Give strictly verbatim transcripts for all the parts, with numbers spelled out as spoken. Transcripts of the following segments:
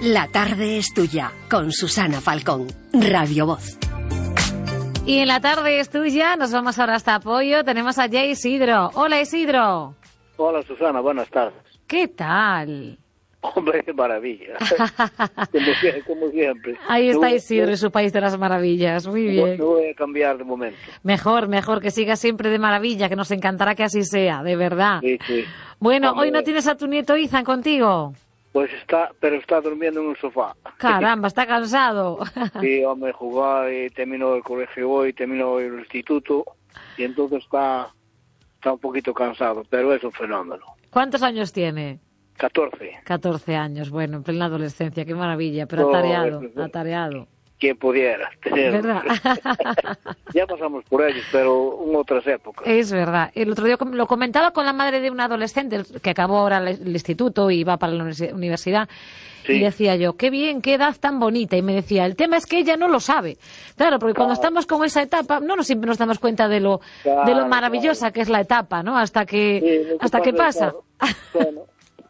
La tarde es tuya, con Susana Falcón, Radio Voz. Y en la tarde es tuya, nos vamos ahora hasta Apoyo, tenemos a Jay Isidro. Hola, Isidro. Hola, Susana, buenas tardes. ¿Qué tal? Hombre, qué maravilla. como, como siempre. Ahí está no, Isidro no, en su país de las maravillas, muy bien. No, no voy a cambiar de momento. Mejor, mejor, que siga siempre de maravilla, que nos encantará que así sea, de verdad. Sí, sí. Bueno, Hombre, hoy no tienes a tu nieto Izan contigo. Pues está, pero está durmiendo en un sofá. Caramba, está cansado. Sí, hombre, jugar y terminó el colegio hoy, terminó el instituto y entonces está, está un poquito cansado, pero es un fenómeno. ¿Cuántos años tiene? catorce. catorce años, bueno, en plena adolescencia, qué maravilla, pero No, atareado, es- es- atareado. Quien pudiera tenerlo. ¿Verdad? Ya pasamos por ellos, pero en otras épocas. Es verdad. El otro día com- lo comentaba con la madre de un adolescente que acabó ahora el, el instituto y va para la universi- universidad. Sí. Y decía yo, qué bien, qué edad tan bonita. Y me decía, el tema es que ella no lo sabe. Claro, porque cuando Claro. estamos con esa etapa, no nos, siempre nos damos cuenta de lo, Claro, de lo maravillosa claro. que es la etapa, ¿no? Hasta que, Sí, lo que hasta que pasa. claro. Bueno.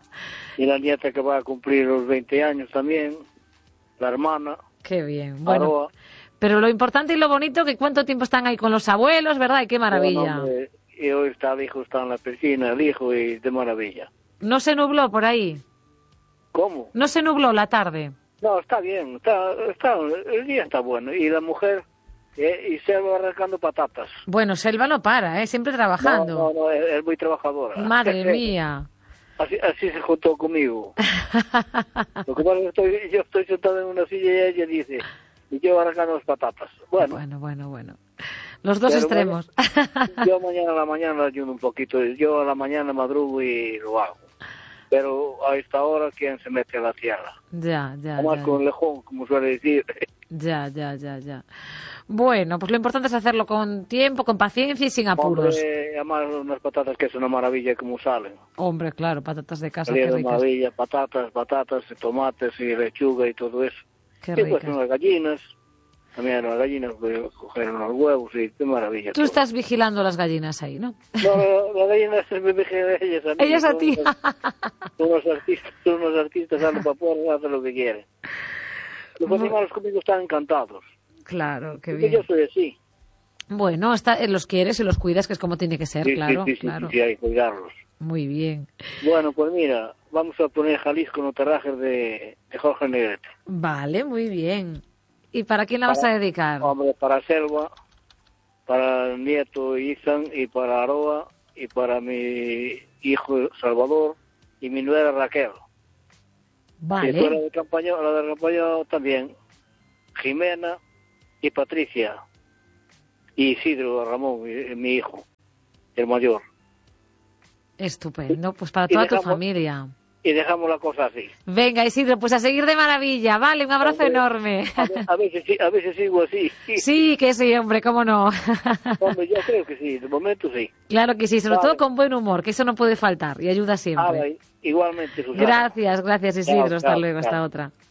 Y la nieta que va a cumplir los veinte años también, la hermana, Qué bien. Bueno, Aroa. pero lo importante y lo bonito que cuánto tiempo están ahí con los abuelos, ¿verdad? Y qué maravilla. Bueno, hombre, y hoy está el hijo, está en la piscina, el hijo, y de maravilla. ¿No se nubló por ahí? ¿Cómo? ¿No se nubló la tarde? No, está bien, está, está, el día está bueno. Y la mujer, eh, y se va arrancando patatas. Bueno, Selva no para, ¿eh? Siempre trabajando. No, no, no, es, es muy trabajadora. Madre mía. Así, así se juntó conmigo. Lo que pasa es que estoy, yo estoy sentado en una silla y ella dice, y yo arrancando las patatas. Bueno, Bueno, bueno, bueno. Los dos Pero extremos. yo mañana a la mañana ayuno un poquito. Yo a la mañana madrugo y lo hago. Pero a esta hora, ¿quién se mete a la tierra? Ya, ya, Además ya, con lejón, como suele decir. ya, ya, ya, ya. Bueno, pues lo importante es hacerlo con tiempo, con paciencia y sin apuros. Hombre, además unas patatas que es una maravilla como salen. Hombre, claro, patatas de casa, qué Salieron ricas. maravilla, patatas, patatas, tomates y lechuga y todo eso. Qué y pues ricas. unas gallinas, también las gallinas pues, cogieron los huevos y qué maravilla. Tú todo. estás vigilando las gallinas ahí, ¿no? No, no, las gallinas me vigilan ellas a mí. Ellas a son ti. unos- Son unos artistas, son unos artistas, salen para afuera, hacen lo que quieren. Los Muy- animales conmigo están encantados. Claro, qué Porque bien. yo soy así. Bueno, está, eh, los quieres y los cuidas, que es como tiene que ser, Sí, claro, sí, sí, sí, claro. sí, sí, hay que cuidarlos. Muy bien. Bueno, pues mira, vamos a poner Jalisco en los terrajes de, de Jorge Negrete. Vale, muy bien. ¿Y para quién la vas Para- a dedicar? Hombre, para Selva, para el nieto Ethan y para Aroa y para mi hijo Salvador y mi nuera Raquel. Y fuera Vale. de campaña, la de campaña también, Jimena y Patricia y Isidro Ramón, mi, mi hijo, el mayor. Estupendo. Pues para Y toda tu dejamos- familia. Y dejamos la cosa así. Venga, Isidro, pues a seguir de maravilla. Vale, un abrazo Hombre, enorme. A, ve- a veces, sí- a veces sigo así. Sí, que sí, hombre, cómo no. Hombre, yo creo que sí, de momento sí. Claro que sí, sobre Vale. todo con buen humor, que eso no puede faltar y ayuda Ah, siempre. igualmente, Susana. Gracias, gracias Isidro. Chao, Hasta chao, luego, hasta chao. otra.